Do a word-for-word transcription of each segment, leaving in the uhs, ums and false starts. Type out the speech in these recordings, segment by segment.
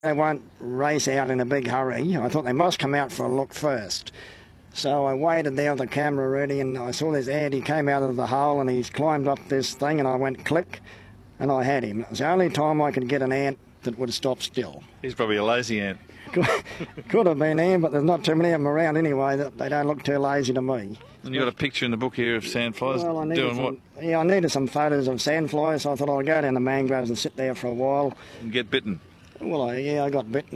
They won't race out in a big hurry. I thought they must come out for a look first. So I waited there with the camera ready, and I saw this ant. He came out of the hole and he's climbed up this thing, and I went click, and I had him. It was the only time I could get an ant that would stop still. He's probably a lazy ant. Could, could have been him, but there's not too many of them around anyway. That they don't look too lazy to me. And you've got a picture in the book here of sandflies well, I doing some, what? Yeah, I needed some photos of sandflies, so I thought I'd go down the mangroves and sit there for a while. And get bitten. Well, I, yeah, I got bitten.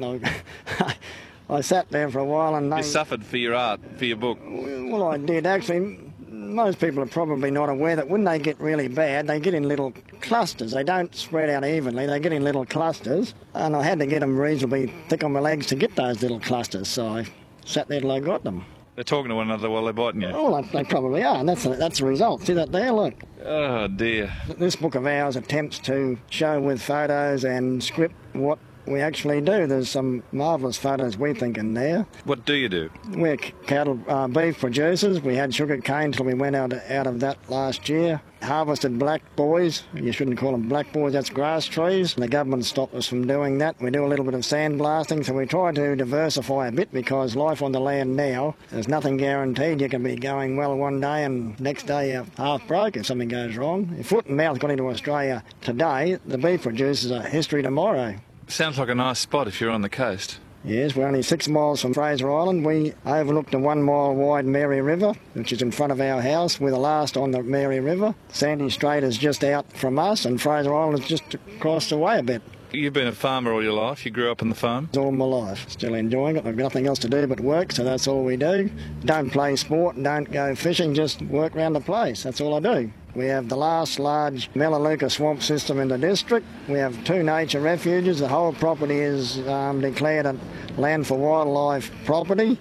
I, I sat there for a while and... They, you suffered for your art, for your book. Well, I did. Actually, most people are probably not aware that when they get really bad, they get in little clusters. They don't spread out evenly. They get in little clusters. And I had to get them reasonably thick on my legs to get those little clusters, so I sat there till I got them. They're talking to one another while they're biting you. Oh, they probably are, and that's the, that's the result. See that there? Look. Oh, dear. This book of ours attempts to show with photos and script what we actually do. There's some marvellous photos, we think, in there. What do you do? We're cattle uh, beef producers. We had sugar cane till we went out, out of that last year. Harvested black boys. You shouldn't call them black boys, that's grass trees. The government stopped us from doing that. We do a little bit of sandblasting, so we try to diversify a bit, because life on the land now, there's nothing guaranteed. You can be going well one day and next day you're half broke if something goes wrong. If foot and mouth got into Australia today, the beef producers are history tomorrow. Sounds like a nice spot if you're on the coast. Yes, we're only six miles from Fraser Island. We overlook the one mile wide Mary River, which is in front of our house. We're the last on the Mary River. Sandy Strait is just out from us, and Fraser Island is just across the way a bit. You've been a farmer all your life. You grew up on the farm? All my life. Still enjoying it. I've got nothing else to do but work, so that's all we do. Don't play sport and don't go fishing, just work around the place. That's all I do. We have the last large Melaleuca swamp system in the district. We have two nature refuges. The whole property is um, declared a land for wildlife property.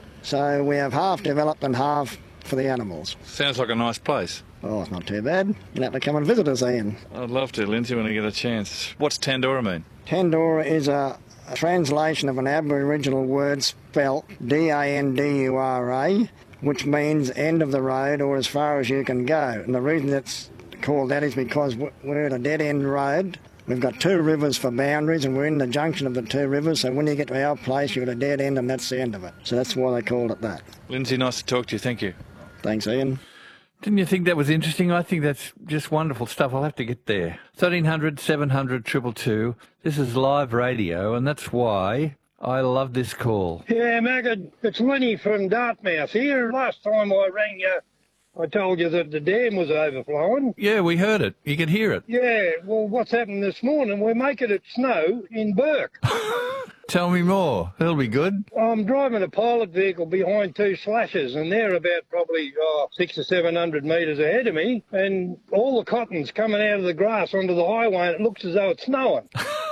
So we have half developed and half for the animals. Sounds like a nice place. Oh, it's not too bad. You'll have to come and visit us, Ian. I'd love to, Lindsay, when I get a chance. What's Tandora mean? Tandora is a, a translation of an Aboriginal word spelt D A N D U R A, which means end of the road or as far as you can go. And the reason it's called that is because we're at a dead-end road. We've got two rivers for boundaries, and we're in the junction of the two rivers, so when you get to our place, you're at a dead end, and that's the end of it. So that's why they called it that. Lindsay, nice to talk to you. Thank you. Thanks, Ian. Didn't you think that was interesting? I think that's just wonderful stuff. I'll have to get there. thirteen hundred, seven hundred, two two two. This is live radio, and that's why I love this call. Yeah, Maggot, it's Lenny from Dartmouth here. Last time I rang you, I told you that the dam was overflowing. Yeah, we heard it. You could hear it. Yeah, well, what's happened this morning, we're making it snow in Burke. Tell me more. That'll be good. I'm driving a pilot vehicle behind two slashes, and they're about probably oh, six or seven hundred metres ahead of me, and all the cotton's coming out of the grass onto the highway, and it looks as though it's snowing.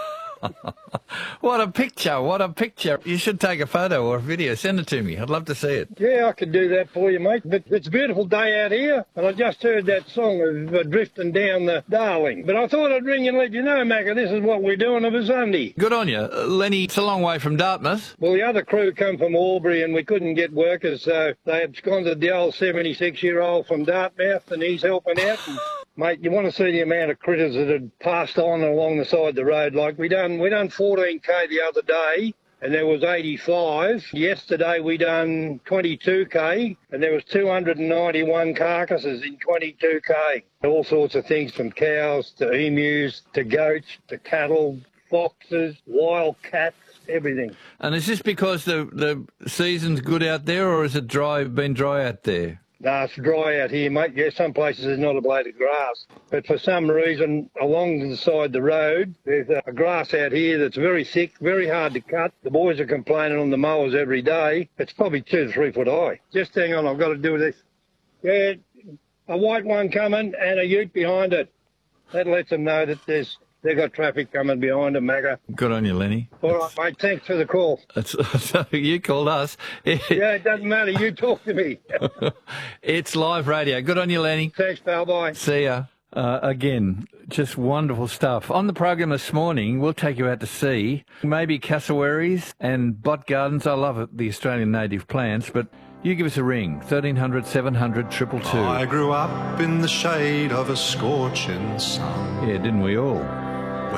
What a picture, what a picture. You should take a photo or a video. Send it to me. I'd love to see it. Yeah, I could do that for you, mate. But it's a beautiful day out here, and I just heard that song of uh, Drifting Down the Darling. But I thought I'd ring and let you know, Macca, this is what we're doing of a Sunday. Good on you. Uh, Lenny, it's a long way from Dartmouth. Well, the other crew come from Albury, and we couldn't get workers, so they had sponsored the old seventy-six-year-old from Dartmouth, and he's helping out. And, mate, you want to see the amount of critters that had passed on along the side of the road. Like we done, we done fourteen K the other day, and there was eighty-five. Yesterday we done twenty-two K, and there was two hundred ninety-one carcasses in twenty-two K. All sorts of things, from cows to emus to goats to cattle, foxes, wild cats, everything. And is this because the the season's good out there, or is it dry? Been dry out there? No, it's dry out here, mate. Yeah, some places there's not a blade of grass. But for some reason, along the side of the road, there's a grass out here that's very thick, very hard to cut. The boys are complaining on the mowers every day. It's probably two to three foot high. Just hang on, I've got to do this. Yeah, a white one coming and a ute behind it. That lets them know that there's they've got traffic coming behind them, Magga. Good on you, Lenny. All right, mate, thanks for the call. It's, you called us. Yeah, it doesn't matter. You talk to me. It's live radio. Good on you, Lenny. Thanks, pal. Bye. See ya. Uh, again, just wonderful stuff. On the program this morning, we'll take you out to sea. Maybe cassowaries and bot gardens. I love it, the Australian native plants, but you give us a ring, thirteen hundred, seven hundred, two two two. I grew up in the shade of a scorching sun. Yeah, didn't we all?